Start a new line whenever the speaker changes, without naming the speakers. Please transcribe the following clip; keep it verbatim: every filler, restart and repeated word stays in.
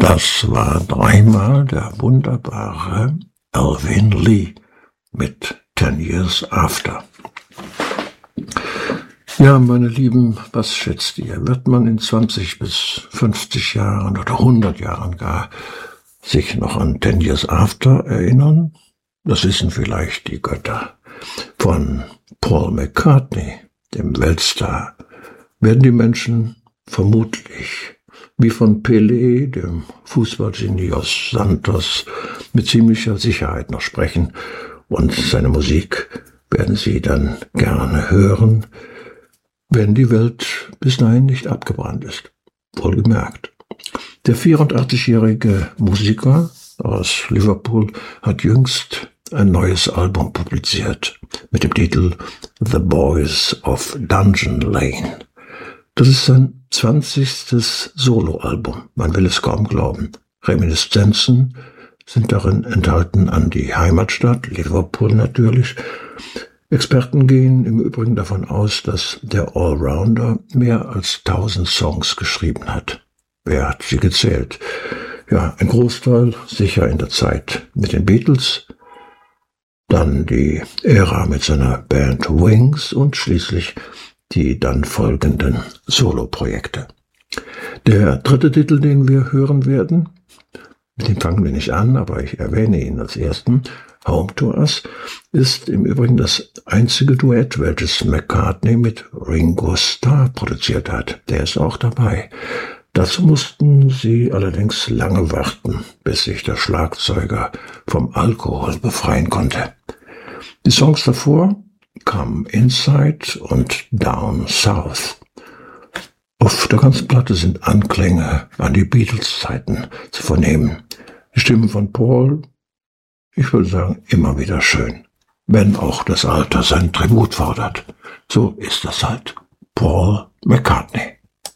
Das war dreimal der wunderbare Alvin Lee mit Ten Years After. Ja, meine Lieben, was schätzt ihr? Wird man in zwanzig bis fünfzig Jahren oder hundert Jahren gar sich noch an Ten Years After erinnern? Das wissen vielleicht die Götter. Von Paul McCartney, dem Weltstar, werden die Menschen vermutlich wie von Pelé, dem Fußballgenie aus Santos, mit ziemlicher Sicherheit noch sprechen. Und seine Musik werden sie dann gerne hören, wenn die Welt bis dahin nicht abgebrannt ist. Wohlgemerkt. Der vierundachtzigjährige Musiker aus Liverpool hat jüngst ein neues Album publiziert mit dem Titel The Boys of Dungeon Lane. Das ist sein zwanzigstes Soloalbum. Man will es kaum glauben. Reminiszenzen sind darin enthalten an die Heimatstadt, Liverpool natürlich. Experten gehen im Übrigen davon aus, dass der Allrounder mehr als tausend Songs geschrieben hat. Wer hat sie gezählt? Ja, ein Großteil sicher in der Zeit mit den Beatles, dann die Ära mit seiner Band Wings und schließlich die dann folgenden Soloprojekte. Der dritte Titel, den wir hören werden, mit dem fangen wir nicht an, aber ich erwähne ihn als ersten, Home to Us, ist im Übrigen das einzige Duett, welches McCartney mit Ringo Starr produziert hat. Der ist auch dabei. Dazu mussten sie allerdings lange warten, bis sich der Schlagzeuger vom Alkohol befreien konnte. Die Songs davor, Come Inside und Down South. Auf der ganzen Platte sind Anklänge an die Beatles-Zeiten zu vernehmen. Die Stimme von Paul, ich würde sagen, immer wieder schön. Wenn auch das Alter sein Tribut fordert. So ist das halt. Paul McCartney.